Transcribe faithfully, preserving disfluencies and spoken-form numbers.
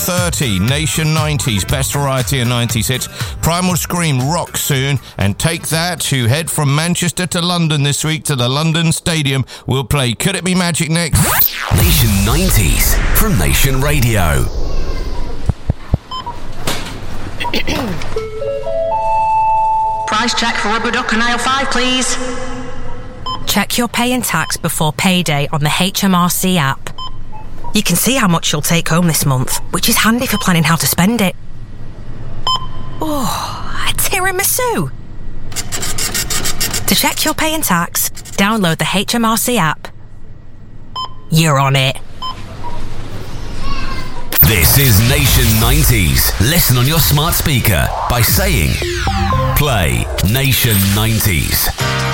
thirty, Nation nineties, best variety of nineties hits. Primal Scream, Rock Soon, and Take That, who head from Manchester to London this week to the London Stadium. We'll play Could It Be Magic next. Nation nineties from Nation Radio. Price check for rubber duck on aisle five, please. Check your pay and tax before payday on the H M R C app. You can see how much you'll take home this month, which is handy for planning how to spend it. Oh, a tiramisu! To check your pay and tax, download the H M R C app. You're on it. This is Nation nineties. Listen on your smart speaker by saying, play Nation nineties.